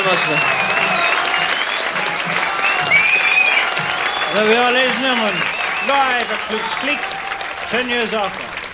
much, sir. There we are, ladies and gentlemen, live at Klux Klik 10 years after.